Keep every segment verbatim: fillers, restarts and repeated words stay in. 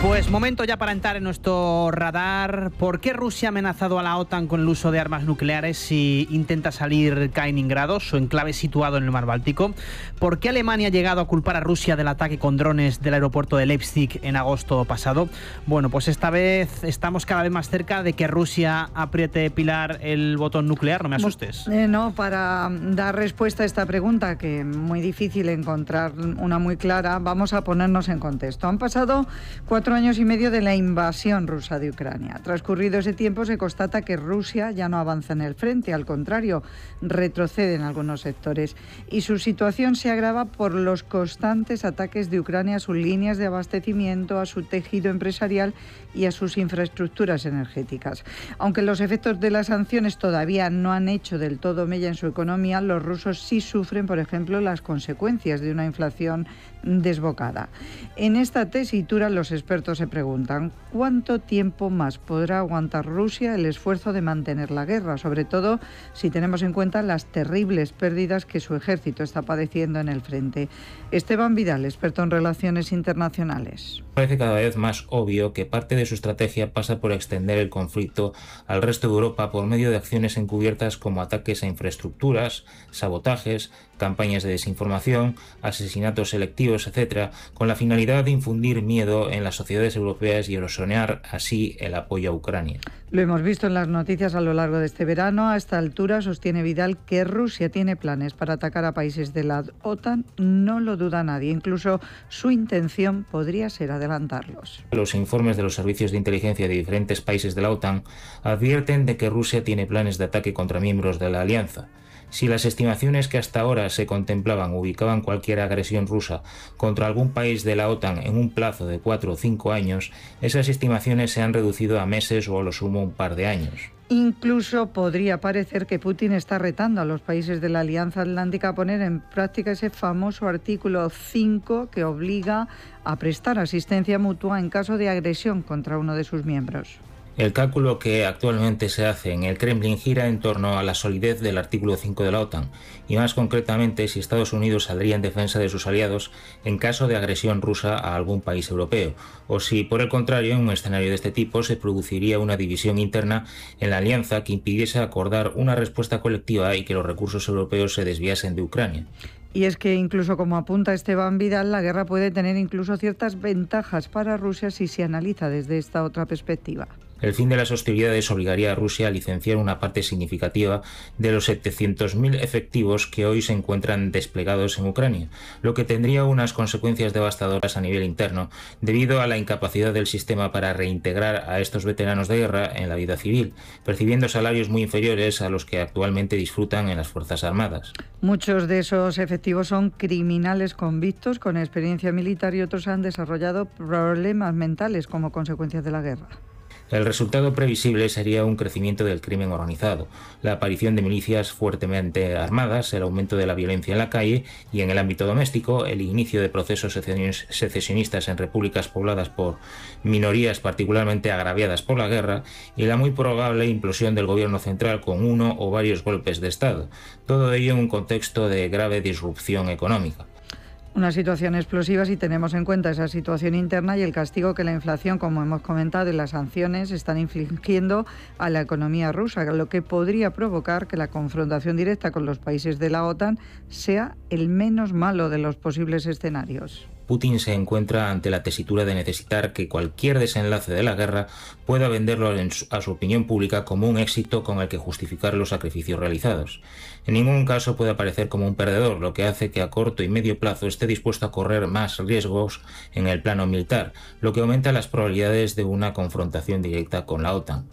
Pues momento ya para entrar en nuestro radar. ¿Por qué Rusia ha amenazado a la OTAN con el uso de armas nucleares si intenta salir Kaliningrado, su enclave situado en el mar Báltico? ¿Por qué Alemania ha llegado a culpar a Rusia del ataque con drones del aeropuerto de Leipzig en agosto pasado? Bueno, pues esta vez estamos cada vez más cerca de que Rusia apriete, Pilar, el botón nuclear. No me asustes. Eh, no, para dar respuesta a esta pregunta, que es muy difícil encontrar una muy clara, vamos a ponernos en contexto. Han pasado cuatro años y medio de la invasión rusa de Ucrania. Transcurrido ese tiempo se constata que Rusia ya no avanza en el frente, al contrario, retrocede en algunos sectores. Y su situación se agrava por los constantes ataques de Ucrania a sus líneas de abastecimiento, a su tejido empresarial y a sus infraestructuras energéticas. Aunque los efectos de las sanciones todavía no han hecho del todo mella en su economía, los rusos sí sufren, por ejemplo, las consecuencias de una inflación desbocada. En esta tesitura, los expertos se preguntan cuánto tiempo más podrá aguantar Rusia el esfuerzo de mantener la guerra, sobre todo si tenemos en cuenta las terribles pérdidas que su ejército está padeciendo en el frente. Esteban Vidal, experto en relaciones internacionales. Parece cada vez más obvio que parte de su estrategia pasa por extender el conflicto al resto de Europa por medio de acciones encubiertas como ataques a infraestructuras, sabotajes, campañas de desinformación, asesinatos selectivos, etcétera, con la finalidad de infundir miedo en las sociedades europeas y erosionar así el apoyo a Ucrania. Lo hemos visto en las noticias a lo largo de este verano. A esta altura sostiene Vidal que Rusia tiene planes para atacar a países de la OTAN. No lo duda nadie. Incluso su intención podría ser adelantarlos. Los informes de los servicios de inteligencia de diferentes países de la OTAN advierten de que Rusia tiene planes de ataque contra miembros de la alianza. Si las estimaciones que hasta ahora se contemplaban ubicaban cualquier agresión rusa contra algún país de la OTAN en un plazo de cuatro o cinco años, esas estimaciones se han reducido a meses o a lo sumo un par de años. Incluso podría parecer que Putin está retando a los países de la Alianza Atlántica a poner en práctica ese famoso artículo cinco que obliga a prestar asistencia mutua en caso de agresión contra uno de sus miembros. El cálculo que actualmente se hace en el Kremlin gira en torno a la solidez del artículo cinco de la OTAN y más concretamente si Estados Unidos saldría en defensa de sus aliados en caso de agresión rusa a algún país europeo o si por el contrario en un escenario de este tipo se produciría una división interna en la alianza que impidiese acordar una respuesta colectiva y que los recursos europeos se desviasen de Ucrania. Y es que incluso como apunta Esteban Vidal, la guerra puede tener incluso ciertas ventajas para Rusia si se analiza desde esta otra perspectiva. El fin de las hostilidades obligaría a Rusia a licenciar una parte significativa de los setecientos mil efectivos que hoy se encuentran desplegados en Ucrania, lo que tendría unas consecuencias devastadoras a nivel interno debido a la incapacidad del sistema para reintegrar a estos veteranos de guerra en la vida civil, percibiendo salarios muy inferiores a los que actualmente disfrutan en las Fuerzas Armadas. Muchos de esos efectivos son criminales convictos con experiencia militar y otros han desarrollado problemas mentales como consecuencia de la guerra. El resultado previsible sería un crecimiento del crimen organizado, la aparición de milicias fuertemente armadas, el aumento de la violencia en la calle y en el ámbito doméstico, el inicio de procesos secesionistas en repúblicas pobladas por minorías particularmente agraviadas por la guerra y la muy probable implosión del gobierno central con uno o varios golpes de Estado. Todo ello en un contexto de grave disrupción económica. Una situación explosiva si tenemos en cuenta esa situación interna y el castigo que la inflación, como hemos comentado, y las sanciones están infligiendo a la economía rusa, lo que podría provocar que la confrontación directa con los países de la OTAN sea el menos malo de los posibles escenarios. Putin se encuentra ante la tesitura de necesitar que cualquier desenlace de la guerra pueda venderlo a su opinión pública como un éxito con el que justificar los sacrificios realizados. En ningún caso puede aparecer como un perdedor, lo que hace que a corto y medio plazo esté dispuesto a correr más riesgos en el plano militar, lo que aumenta las probabilidades de una confrontación directa con la OTAN.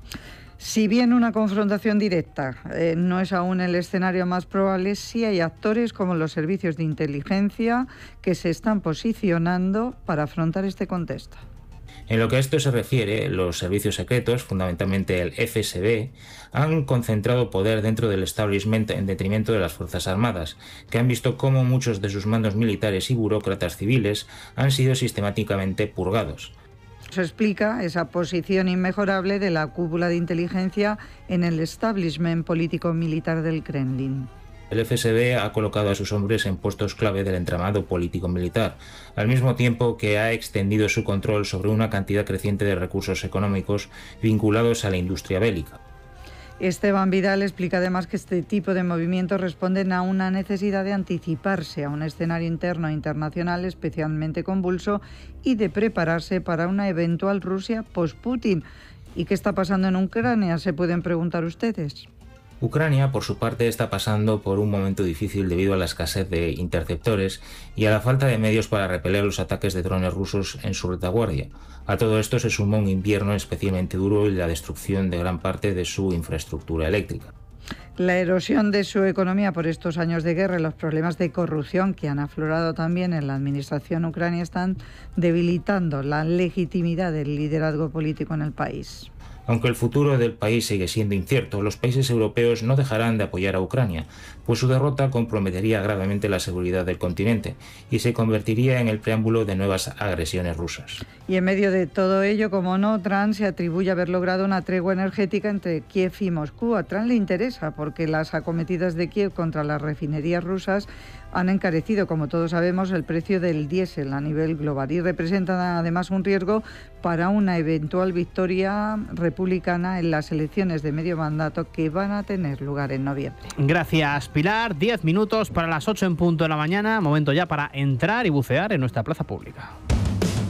Si bien una confrontación directa eh, no es aún el escenario más probable, sí hay actores como los servicios de inteligencia que se están posicionando para afrontar este contexto. En lo que a esto se refiere, los servicios secretos, fundamentalmente el F S B, han concentrado poder dentro del establishment en detrimento de las Fuerzas Armadas, que han visto cómo muchos de sus mandos militares y burócratas civiles han sido sistemáticamente purgados. Se explica esa posición inmejorable de la cúpula de inteligencia en el establishment político-militar del Kremlin. El F S B ha colocado a sus hombres en puestos clave del entramado político-militar, al mismo tiempo que ha extendido su control sobre una cantidad creciente de recursos económicos vinculados a la industria bélica. Esteban Vidal explica además que este tipo de movimientos responden a una necesidad de anticiparse a un escenario interno e internacional especialmente convulso y de prepararse para una eventual Rusia post-Putin. ¿Y qué está pasando en Ucrania? Se pueden preguntar ustedes. Ucrania, por su parte, está pasando por un momento difícil debido a la escasez de interceptores y a la falta de medios para repeler los ataques de drones rusos en su retaguardia. A todo esto se sumó un invierno especialmente duro y la destrucción de gran parte de su infraestructura eléctrica. La erosión de su economía por estos años de guerra y los problemas de corrupción que han aflorado también en la administración ucraniana están debilitando la legitimidad del liderazgo político en el país. Aunque el futuro del país sigue siendo incierto, los países europeos no dejarán de apoyar a Ucrania, pues su derrota comprometería gravemente la seguridad del continente y se convertiría en el preámbulo de nuevas agresiones rusas. Y en medio de todo ello, como no, Trump se atribuye haber logrado una tregua energética entre Kiev y Moscú. A Trump le interesa porque las acometidas de Kiev contra las refinerías rusas han encarecido, como todos sabemos, el precio del diésel a nivel global y representan además un riesgo para una eventual victoria republicana en las elecciones de medio mandato que van a tener lugar en noviembre. Gracias, Pilar. Diez minutos para las ocho en punto de la mañana. Momento ya para entrar y bucear en nuestra plaza pública.